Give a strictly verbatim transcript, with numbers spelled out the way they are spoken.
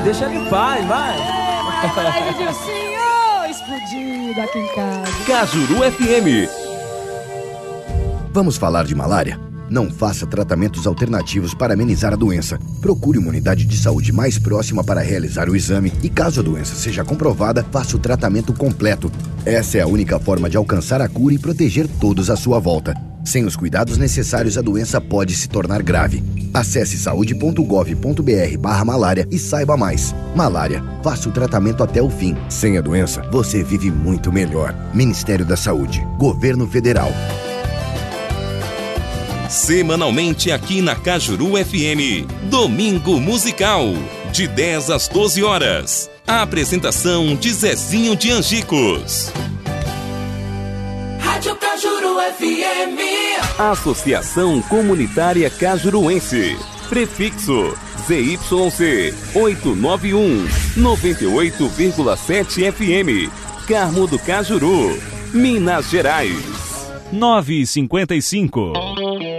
Deixa ele em paz, vai. Vai, Edilcinho, explodido aqui em casa. Cajuru F M. Vamos falar de malária? Não faça tratamentos alternativos para amenizar a doença. Procure uma unidade de saúde mais próxima para realizar o exame e, caso a doença seja comprovada, faça o tratamento completo. Essa é a única forma de alcançar a cura e proteger todos à sua volta. Sem os cuidados necessários, a doença pode se tornar grave. Acesse saúde ponto gov ponto br barra malária e saiba mais. Malária, faça o tratamento até o fim. Sem a doença, você vive muito melhor. Ministério da Saúde, Governo Federal. Semanalmente aqui na Cajuru F M, Domingo Musical, de dez às doze horas. A apresentação de Zezinho de Angicos. Rádio Cajuru F M. Associação Comunitária Cajuruense. Prefixo Z Y C oitocentos e noventa e um, noventa e oito vírgula sete F M. Carmo do Cajuru, Minas Gerais. nove e cinquenta e cinco.